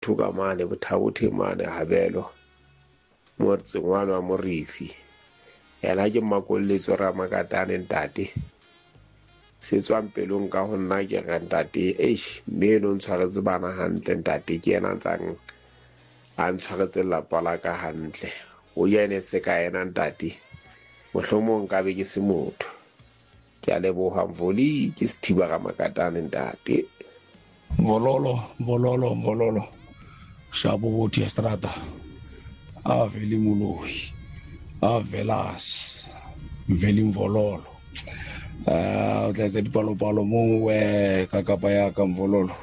thuka mane bothauthi mane habelo mo tsengwana mo rifi yena ke makolletso ra makatane ntate se tswang pelong ka ho nna ke ga ntate me no ntshwaretse bana hantle ntate ke yena tsang a ntshwaretse lapa la ka hantle o yene se ka yena ntate mohlomong ka be ke se motho ke a leboha Mvoli ke Sithiba ga makatane ntate Vololo Shabo Bothi Estrada Veli Moloi Velas Veli Mvololo o tla tsa dipalopalo mo ka kapa ya ka Mvololo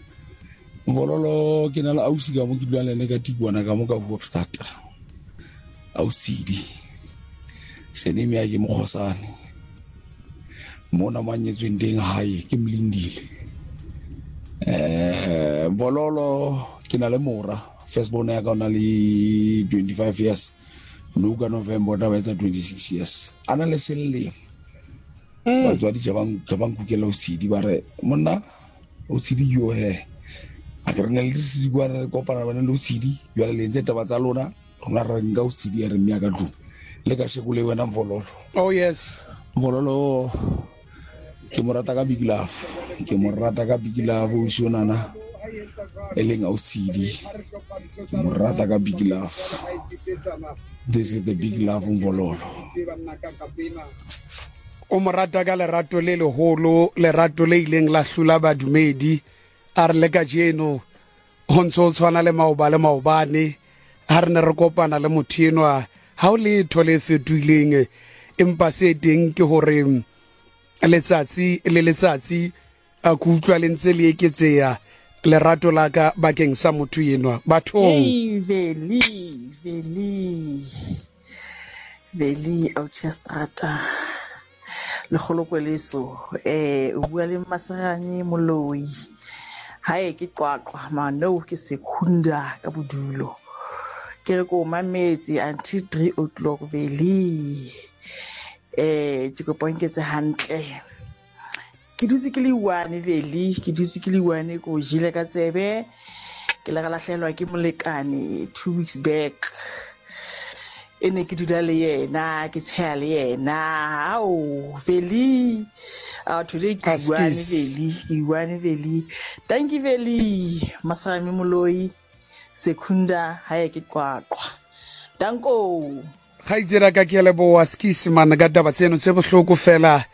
ke na la ausi ka mo ke dula le ka tikwana ka mo ka Hoopstad ausidi senemi ya ke Mokgosane mona manyetsweng teng hae ke Mlindile Mvololo ke na le mora first born ya ka ona le 25 years no ka November da wetsa 26 years ana le selele batswadi jabang kukela osidi ba re monna osidi yo he a ke rena le se bua re kopana bana le osidi yo le lentse taba tsa lona rona ra nga osidi ya re mya ka tu le ka shekule wena Mvololo oh yes Mvololo ke morata ka Big Love o shonana eleng osidi morata ka Big Love this is the Big Love Mvololo o morata ka lerato le leholo lerato le ileng la hlula badumedi a re le ka jeno ho ntso tshwana le maobane ha re ne re kopana le mothenwa ha o le thole fetoileng empa se teng ke hore letsatsi a ku utlwa le ntse le eketseya lerato la ka bakeng sa motho yenwa bathong Veli Auchestrata le kholokweleso o bua le Masaranye Moloi hae ke qwaqwa mano ke sekunda ka bodulo ke re ko mametse until 3 o'clock Veli ke go ponketse hantle ke dutse ke le one Veli ke dutse ke le one ko jile ka tsebe ke la lahlelwa ke molekane 2 weeks back ene ke dula le yena ke tsheya le yena ao Veli today ke one Veli thank you Veli Masaranye Moloi sekunda hae ke qwaqwa danko ga itsera ka ke lebo wa skisi man ga taba tseno tse bohloko fela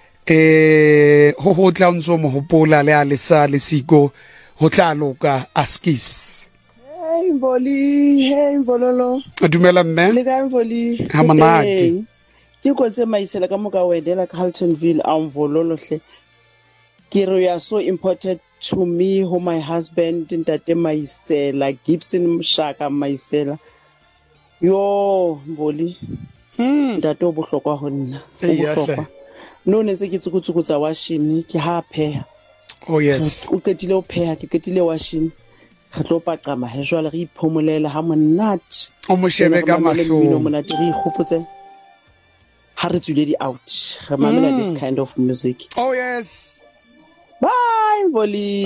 ho tla ntso mo hopola le a le sa le siko ho tla loka askis hey Mvololo dumela mme le ka Mvoli ha monate ke kotse maisela ka moka wedela Carltonville a Mvololo hle ke re you are so important to me who my husband ntate Maisela Gibson Mshaka Maisela yo Mvoli ntate o bohlokwa ho nna o bohlokwa no ne se ke tsukutsukutsa washini ke ha pheha oh yes o ketile o pheha ke ketile washini re tlo paqama he jwale re iphomolela ha monate o mo shebe ka mahlo no monate re ikgopotse ha re tswile di out re mamela this kind of music oh yes bye Mvoli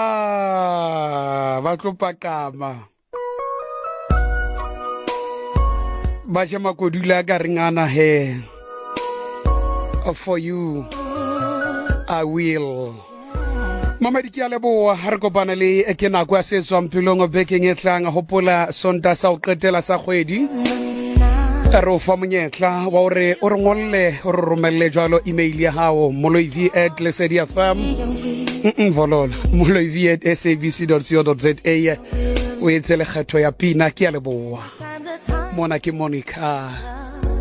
ba tlo paqama ba jama kodula ka ringana he for you I will Mama di kia leboa ha re kopana le ke nako ya setswang pelong bekeng e tlang hopola sonta sa o qetela sa kgwedi re o fa monyetla wa hore o re ngolle o re romelle jwalo email ya hao moloiv@lesediafm Volola moloiv@sabc.co.za o etse lekgetho ya pina ke a leboa mona ke Monica